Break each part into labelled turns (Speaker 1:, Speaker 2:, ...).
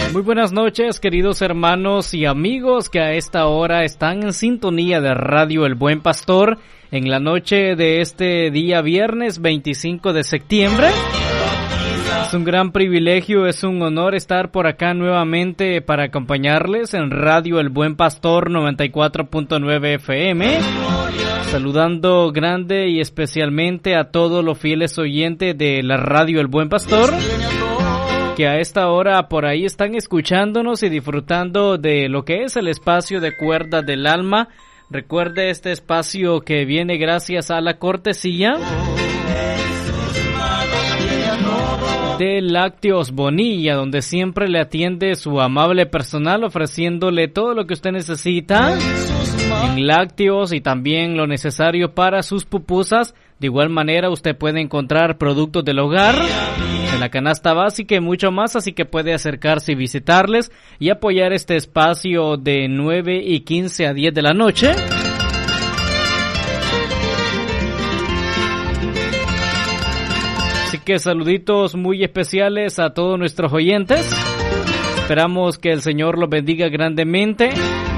Speaker 1: Muy buenas noches, queridos hermanos y amigos que a esta hora están en sintonía de Radio El Buen Pastor en la noche de este día viernes 25 de septiembre. Es un gran privilegio, es un honor estar por acá nuevamente para acompañarles en Radio El Buen Pastor 94.9 FM. Saludando grande y especialmente a todos los fieles oyentes de la Radio El Buen Pastor, que a esta hora por ahí están escuchándonos y disfrutando de lo que es el espacio de Cuerdas del Alma. Recuerde este espacio que viene gracias a la cortesía de Lácteos Bonilla, donde siempre le atiende su amable personal ofreciéndole todo lo que usted necesita en lácteos y también lo necesario para sus pupusas. De igual manera usted puede encontrar productos del hogar, de la canasta básica y mucho más, así que puede acercarse y visitarles y apoyar este espacio de 9:15 a 10 de la noche. Así que saluditos muy especiales a todos nuestros oyentes. Esperamos que el Señor los bendiga grandemente.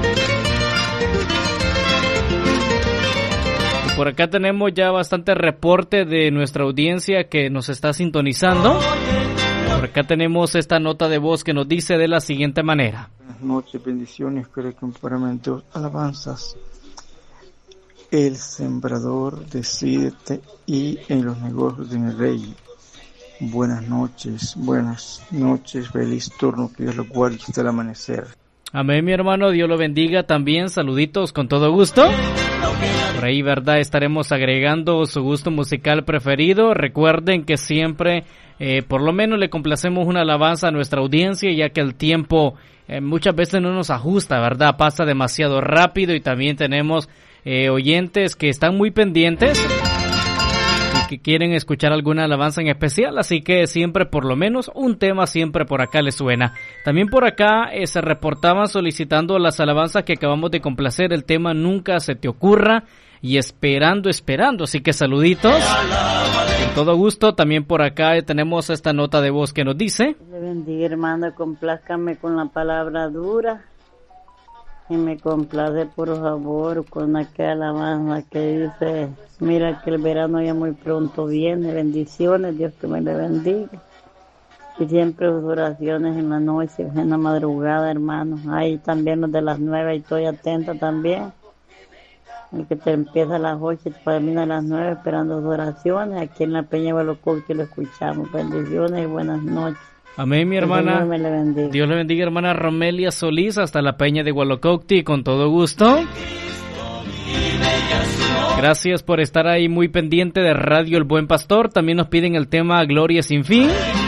Speaker 1: Por acá tenemos ya bastante reporte de nuestra audiencia que nos está sintonizando. Por acá tenemos esta nota de voz que nos dice de la siguiente manera.
Speaker 2: Buenas noches, bendiciones, creo que un paramento, alabanzas. El sembrador, decídete y en los negocios del rey. Buenas noches, feliz turno, que Dios lo guarde hasta el amanecer.
Speaker 1: Amén, mi hermano, Dios lo bendiga también, saluditos con todo gusto. Por ahí, ¿verdad? Estaremos agregando su gusto musical preferido. Recuerden que siempre, por lo menos le complacemos una alabanza a nuestra audiencia, ya que el tiempo muchas veces no nos ajusta, ¿verdad? Pasa demasiado rápido y también tenemos oyentes que están muy pendientes y que quieren escuchar alguna alabanza en especial, así que siempre por lo menos un tema siempre por acá les suena. También por acá se reportaban solicitando las alabanzas que acabamos de complacer, el tema Nunca se te ocurra y Esperando, así que saluditos. Con todo gusto, también por acá tenemos esta nota de voz que nos dice:
Speaker 3: Le bendiga, hermano, complázcame con la palabra dura y me complace por favor con aquella alabanza que dice: mira que el verano ya muy pronto viene. Bendiciones, Dios que me le bendiga. Y siempre sus oraciones en la noche, en la madrugada, hermano. Ahí también los de las 9, y estoy atenta también. El que te empieza a las 8 y termina a las 9 esperando sus oraciones. Aquí en la Peña Gualococti lo escuchamos. Bendiciones y buenas noches.
Speaker 1: Amén, mi hermana. Dios le bendiga, hermana Romelia Solís, hasta la Peña de Gualococti, con todo gusto. Gracias por estar ahí muy pendiente de Radio El Buen Pastor. También nos piden el tema Gloria sin fin.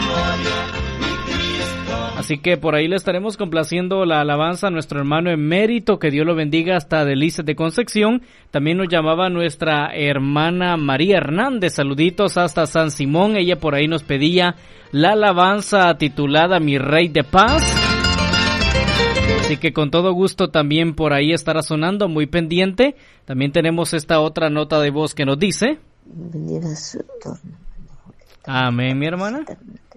Speaker 1: Así que por ahí le estaremos complaciendo la alabanza a nuestro hermano emérito, que Dios lo bendiga, hasta Delicias de Concepción. También nos llamaba nuestra hermana María Hernández, saluditos hasta San Simón. Ella por ahí nos pedía la alabanza titulada Mi Rey de Paz. Así que con todo gusto también por ahí estará sonando, muy pendiente. También tenemos esta otra nota de voz que nos dice:
Speaker 4: Bienvenida su turno.
Speaker 1: Amén, mi hermana.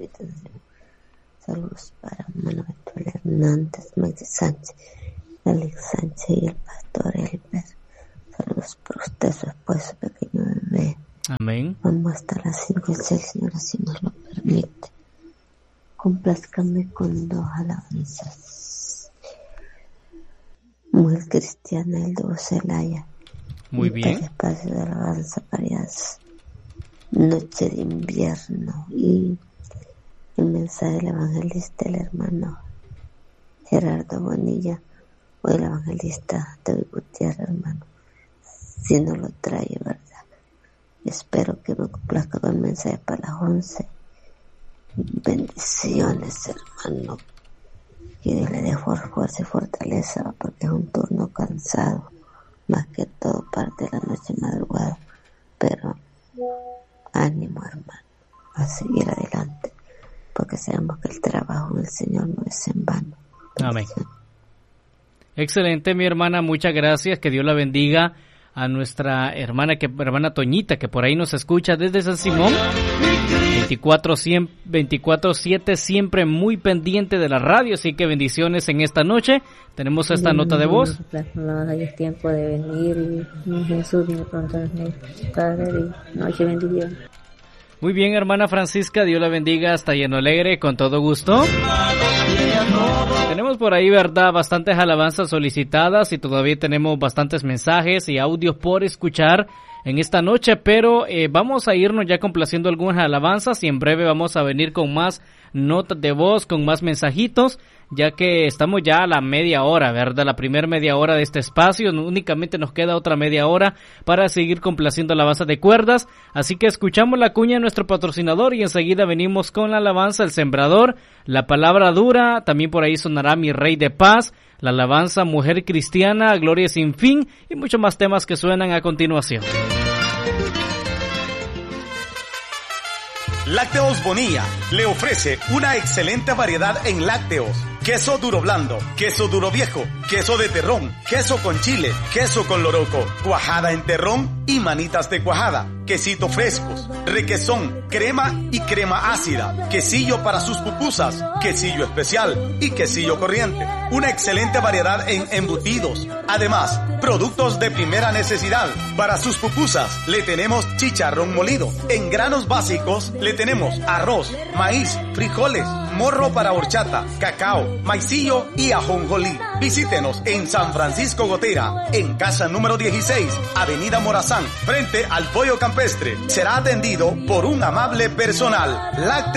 Speaker 4: Saludos para Manuel Hernández, Maite Sánchez, Alex Sánchez y el pastor Elber. Saludos por usted, su esposo, pequeño bebé.
Speaker 1: Amén.
Speaker 4: Vamos hasta las 5 y 6, señora, si nos lo permite. Complázcame con 2 alabanzas. Mujer Cristiana, el de Celaya.
Speaker 1: Muy bien.
Speaker 4: Espacio de alabanza varias. Noche de invierno y el mensaje del evangelista, el hermano Gerardo Bonilla, o el evangelista David Gutiérrez, hermano. Si no lo trae, ¿verdad? Espero que me complazca con el mensaje para las 11. Bendiciones, hermano. Que Dios le dé fuerza y fortaleza, porque es un turno cansado, más que todo parte de la noche madrugada. Pero ánimo, hermano, a seguir adelante, porque sabemos que el trabajo del Señor no es en vano.
Speaker 1: Amén. Excelente, mi hermana, muchas gracias, que Dios la bendiga. A nuestra hermana Toñita, que por ahí nos escucha desde San Simón. 24/7 siempre muy pendiente de la radio, así que bendiciones en esta noche. Tenemos esta nota de voz.
Speaker 4: Hay es tiempo de venir y Jesús viene pronto, Padre, y noche bendición.
Speaker 1: Muy bien, hermana Francisca, Dios la bendiga hasta Lleno Alegre, con todo gusto. Tenemos por ahí, ¿verdad?, bastantes alabanzas solicitadas y todavía tenemos bastantes mensajes y audios por escuchar en esta noche, pero vamos a irnos ya complaciendo algunas alabanzas y en breve vamos a venir con más notas de voz, con más mensajitos, ya que estamos ya a la media hora, ¿verdad? La primera media hora de este espacio, únicamente nos queda otra media hora para seguir complaciendo alabanza de cuerdas, así que escuchamos la cuña de nuestro patrocinador y enseguida venimos con la alabanza El Sembrador, la palabra dura, también por ahí sonará Mi Rey de Paz, la alabanza Mujer Cristiana, Gloria Sin Fin y muchos más temas que suenan a continuación.
Speaker 5: Lácteos Bonilla le ofrece una excelente variedad en lácteos. Queso duro blando, queso duro viejo, queso de terrón, queso con chile, queso con loroco, cuajada en terrón y manitas de cuajada, quesitos frescos, requesón, crema y crema ácida, quesillo para sus pupusas, quesillo especial y quesillo corriente. Una excelente variedad en embutidos. Además, productos de primera necesidad. Para sus pupusas le tenemos chicharrón molido. En granos básicos le tenemos arroz, maíz, frijoles, morro para horchata, cacao, maicillo y ajonjolí. Visítenos en San Francisco Gotera, en casa número 16, Avenida Morazán, frente al Pollo Campestre. Será atendido por un amable personal. Lácteos